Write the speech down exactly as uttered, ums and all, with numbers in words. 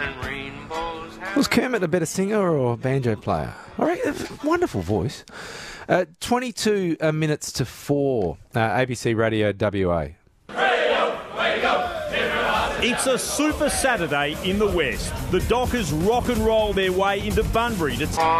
Was Kermit a better singer or banjo player? I reckon, wonderful voice. Uh, twenty-two uh, minutes to four. Uh, A B C Radio W A. Radio, wake up, it's a Super Saturday in the West. The Dockers rock and roll their way into Bunbury to...